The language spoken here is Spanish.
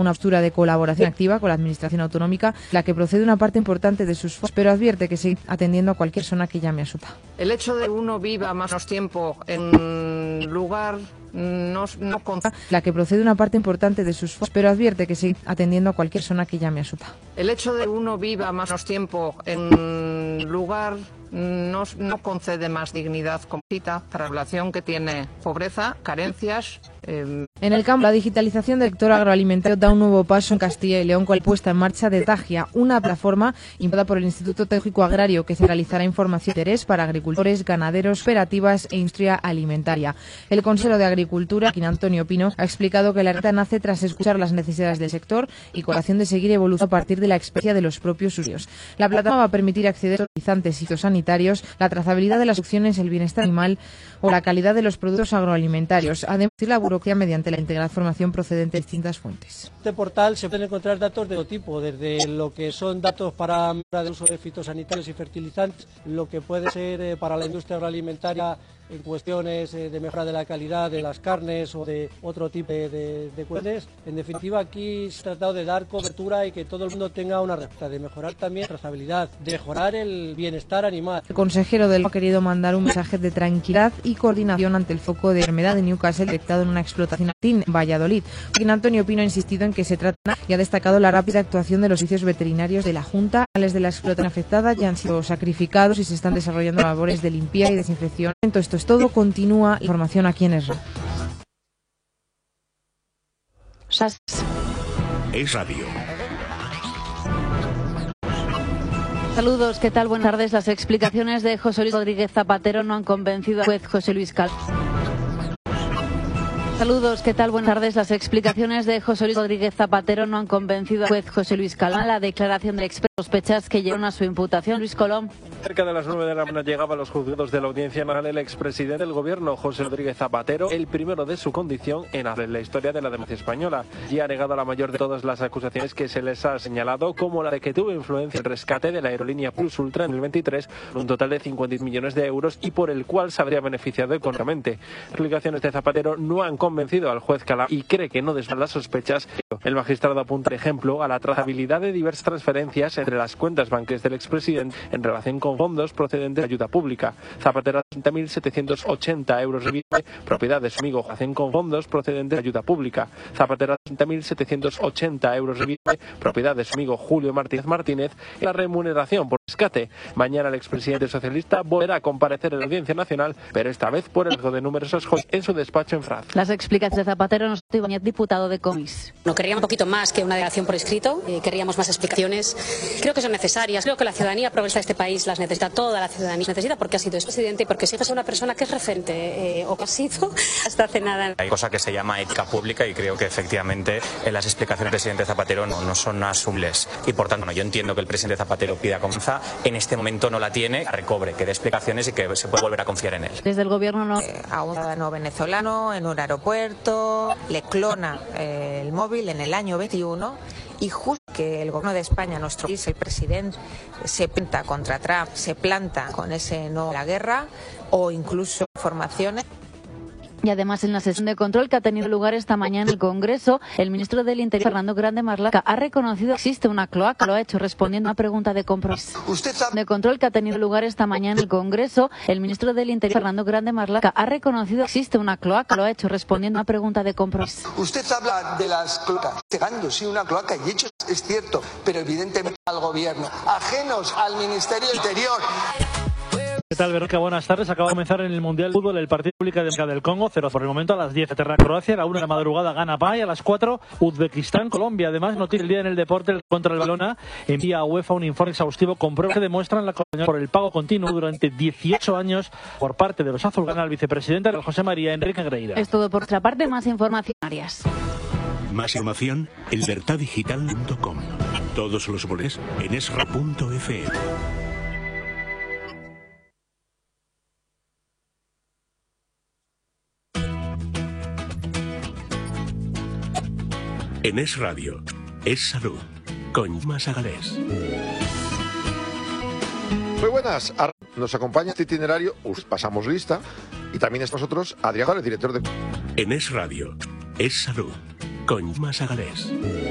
una postura de colaboración activa con la administración autonómica, la que procede una parte importante de sus fondos, pero advierte que seguirá atendiendo a cualquier persona que llame a su puerta. El hecho de que uno viva más tiempo en lugar no la que procede una parte importante de sus fondos, pero advierte que seguirá atendiendo a cualquier persona que llame a su puerta. El hecho de que uno viva más tiempo en lugar no concede más dignidad como cita para la población que tiene pobreza, carencias. En el campo, la digitalización del sector agroalimentario da un nuevo paso en Castilla y León con la puesta en marcha de Tagia, una plataforma impulsada por el Instituto Tecnológico Agrario que centralizará información de interés para agricultores, ganaderos, cooperativas e industria alimentaria. El consejero de Agricultura, Joaquín Antonio Pino, ha explicado que la red nace tras escuchar las necesidades del sector y con la acción de seguir evolucionando a partir de la experiencia de los propios usuarios. La plataforma va a permitir acceder a fertilizantes fitosanitarios, la trazabilidad de las opciones, el bienestar animal o la calidad de los productos agroalimentarios, además de la burocracia mediante la integrada información procedente de distintas fuentes. Este portal se pueden encontrar datos de todo tipo, desde lo que son datos para el uso de fitosanitarios y fertilizantes, lo que puede ser para la industria agroalimentaria en cuestiones de mejora de la calidad de las carnes o de otro tipo de cuestiones. En definitiva, aquí se ha tratado de dar cobertura y que todo el mundo tenga una respuesta, de mejorar también la trazabilidad, de mejorar el bienestar animal. El consejero del ha querido mandar un mensaje de tranquilidad y coordinación ante el foco de enfermedad de Newcastle detectado en una explotación en Valladolid. Joaquín Antonio Pino ha insistido en que se trata y ha destacado la rápida actuación de los servicios veterinarios de la Junta. Animales de la explotación afectada ya han sido sacrificados y se están desarrollando labores de limpieza y desinfección. Esto es todo. Continúa la información aquí en ESRA. Es Radio. Saludos, ¿qué tal? Buenas tardes. Las explicaciones de José Luis Rodríguez Zapatero no han convencido al juez José Luis Cal. Saludos, ¿qué tal? Buenas tardes. Las explicaciones de José Luis Rodríguez Zapatero no han convencido al juez José Luis Calán. La declaración de expertos sospechas que llegaron a su imputación. Luis Colón. Cerca de las 9 de la mañana llegaba a los juzgados de la Audiencia Nacional el expresidente del Gobierno, José Rodríguez Zapatero, el primero de su condición en la historia de la democracia española, y ha negado la mayor de todas las acusaciones que se les ha señalado, como la de que tuvo influencia en el rescate de la aerolínea Plus Ultra en el 23, un total de 50 millones de euros, y por el cual se habría beneficiado económicamente. Las explicaciones de Zapatero no han convencido al juez Calán y cree que no desvela las sospechas. El magistrado apunta, por ejemplo, a la trazabilidad de diversas transferencias entre las cuentas bancarias del expresidente en relación con fondos procedentes de ayuda pública. Zapatero 30.780 euros propiedad de su amigo, hacen con fondos procedentes de ayuda pública. Zapatero 30.780 euros propiedad de su amigo Julio Martínez. La remuneración por rescate. Mañana el expresidente socialista volverá a comparecer en la Audiencia Nacional, pero esta vez por el riesgo de numerosos jueces en su despacho en Francia. Las explicaciones de Zapatero nos Ibáñez, diputado de Comis. No queríamos un poquito más que una declaración por escrito, queríamos más explicaciones. Creo que son necesarias. Creo que la ciudadanía progresista de este país las necesita, toda la ciudadanía necesita, porque ha sido expresidente y porque sigue siendo una persona que es referente o que ha sido hasta hace nada. Hay cosa que se llama ética pública y creo que efectivamente las explicaciones del presidente Zapatero no son asumibles y por tanto yo entiendo que el presidente Zapatero pida confianza, en este momento no la tiene, recobre, que dé explicaciones y que se pueda volver a confiar en él. Desde el gobierno no. A un ciudadano venezolano en un aeropuerto le clona el móvil en el año 21 y justo que el gobierno de España, nuestro país, el presidente, se planta contra Trump, se planta con ese no a la guerra o incluso informaciones. Y además, en la sesión de control que ha tenido lugar esta mañana en el Congreso, el ministro del Interior, Fernando Grande Marlaska, ha reconocido que existe una cloaca. Lo ha hecho respondiendo a una pregunta de compromiso. De control que ha tenido lugar esta mañana en el Congreso, el ministro del Interior, Fernando Grande Marlaska, ha reconocido que existe una cloaca. Lo ha hecho respondiendo a una pregunta de compromiso. Usted habla de las cloacas, llegando, sí, una cloaca, y hecho es cierto, pero evidentemente al gobierno, ajenos al Ministerio del Interior. ¿Qué tal, Verónica? Buenas tardes. Acaba de comenzar en el Mundial de Fútbol el partido República Democrática del Congo, 0 por el momento a las 10 Croacia, a la 1 de la madrugada gana Pay, a las 4 Uzbekistán, Colombia. Además, noticia el día en el deporte contra el Balona, envía a UEFA un informe exhaustivo con pruebas que demuestran la coordinación por el pago continuo durante 18 años por parte de los azulgranas al vicepresidente José María Enrique Negreira. Es todo por otra parte, más información. Más información en libertadigital.com. Todos los boletos en esra.fm. En Es Radio, Es Salud, con Gemma Sagalés. Muy buenas, nos acompaña este itinerario, pasamos lista, y también está nosotros Adrián, el director de... En Es Radio, Es Salud, con Gemma Sagalés.